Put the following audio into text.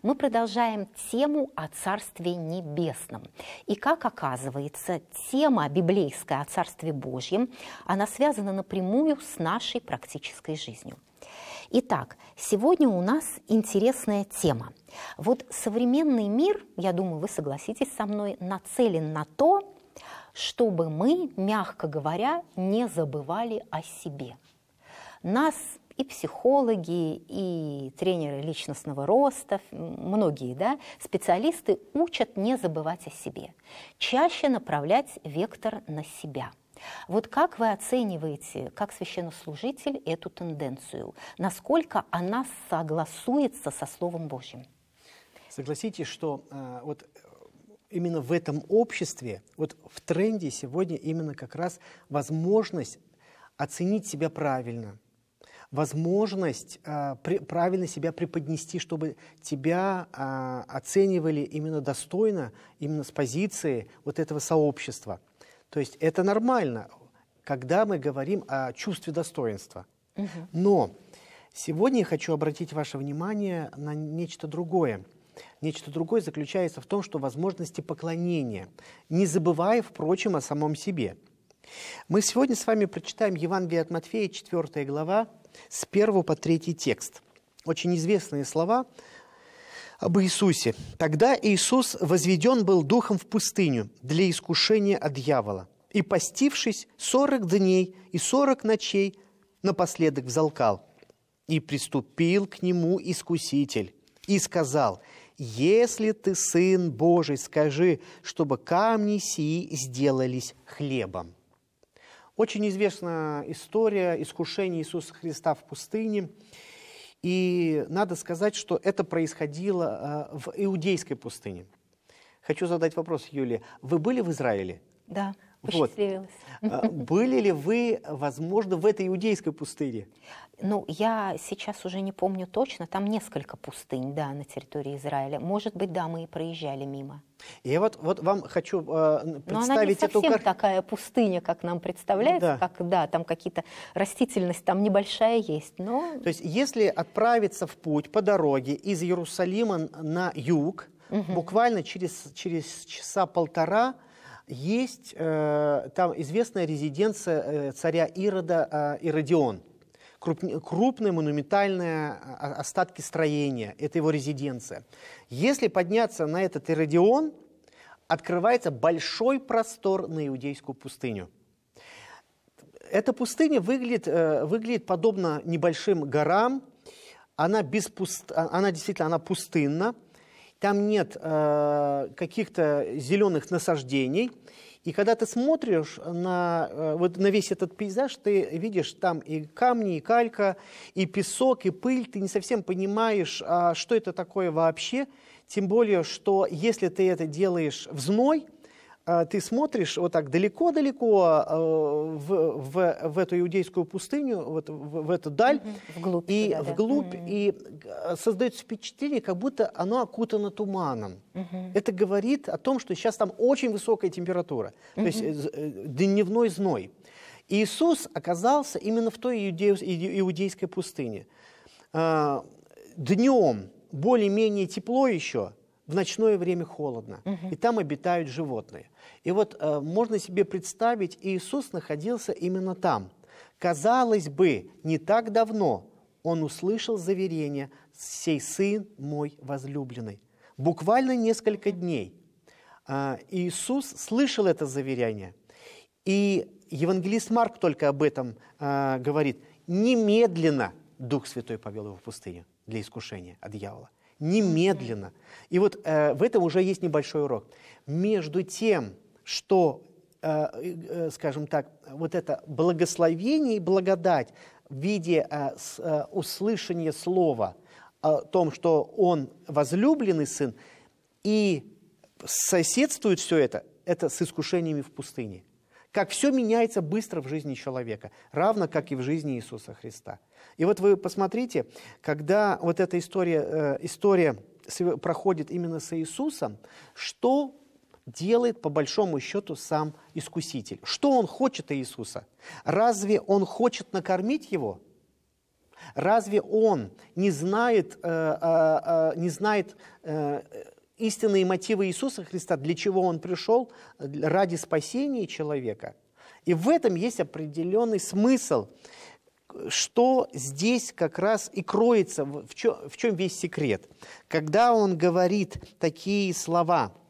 Мы продолжаем тему о Царстве Небесном. И, как оказывается, тема библейская о Царстве Божьем, она связана напрямую с нашей практической жизнью. Итак, сегодня у нас интересная тема. Вот современный мир, я думаю, вы согласитесь со мной, нацелен на то, чтобы мы, мягко говоря, не забывали о себе. Нас и психологи, и тренеры личностного роста, многие специалисты учат не забывать о себе, чаще направлять вектор на себя. Вот как вы оцениваете, как священнослужитель, эту тенденцию? Насколько она согласуется со Словом Божьим? Согласитесь, что именно в этом обществе, в тренде сегодня именно как раз возможность оценить себя правильно, возможность правильно себя преподнести, чтобы тебя оценивали именно достойно, именно с позиции этого сообщества. То есть это нормально, когда мы говорим о чувстве достоинства. Но сегодня я хочу обратить ваше внимание на нечто другое. Нечто другое заключается в том, что возможности поклонения, не забывая, впрочем, о самом себе. Мы сегодня с вами прочитаем Евангелие от Матфея, 4 глава, с 1 по 3 текст. Очень известные слова об Иисусе. «Тогда Иисус возведен был духом в пустыню для искушения от дьявола, и, постившись 40 дней и 40 ночей, напоследок взалкал. И приступил к нему искуситель, и сказал: „Если ты Сын Божий, скажи, чтобы камни сии сделались хлебом“». Очень известна история искушения Иисуса Христа в пустыне. И надо сказать, что это происходило в иудейской пустыне. Хочу задать вопрос, Юлия. Вы были в Израиле? Да, посчастливилась. Были ли вы, возможно, в этой иудейской пустыне? Я сейчас уже не помню точно. Там несколько пустынь, на территории Израиля. Может быть, мы и проезжали мимо. Я вот вам хочу представить Но она не совсем эту такая пустыня, как нам представляется. Там какие-то растительность там небольшая есть. Но... То есть, если отправиться в путь по дороге из Иерусалима на юг, буквально через часа полтора есть там известная резиденция царя Ирода Иродион. Крупные монументальные остатки строения, это его резиденция. Если подняться на этот Иродион, открывается большой простор на иудейскую пустыню. Эта пустыня выглядит подобно небольшим горам, она действительно пустынна, там нет каких-то зеленых насаждений. И когда ты смотришь на весь этот пейзаж, ты видишь там и камни, и калька, и песок, и пыль. Ты не совсем понимаешь, что это такое вообще. Тем более, что если ты это делаешь в зной, ты смотришь вот так далеко-далеко в эту иудейскую пустыню, в эту даль, вглубь, и создается впечатление, как будто оно окутано туманом. Это говорит о том, что сейчас там очень высокая температура, то есть дневной зной. Иисус оказался именно в той иудейской пустыне. Днем более-менее тепло еще, в ночное время холодно, и там обитают животные. И можно себе представить, Иисус находился именно там. Казалось бы, не так давно он услышал заверение: «Сей Сын мой возлюбленный». Буквально несколько дней Иисус слышал это заверение. И евангелист Марк только об этом говорит. Немедленно Дух Святой повел его в пустыню для искушения от дьявола. Немедленно. И в этом уже есть небольшой урок. Между тем, что, скажем так, это благословение и благодать в виде услышания слова о том, что он возлюбленный сын, и соседствует все это с искушениями в пустыне. Как все меняется быстро в жизни человека, равно как и в жизни Иисуса Христа. И вы посмотрите, когда эта история проходит именно с Иисусом, что делает по большому счету сам Искуситель? Что он хочет от Иисуса? Разве он хочет накормить его? Разве он не знает истинные мотивы Иисуса Христа, для чего он пришел, ради спасения человека? И в этом есть определенный смысл, что здесь как раз и кроется, в чем весь секрет. Когда он говорит такие слова: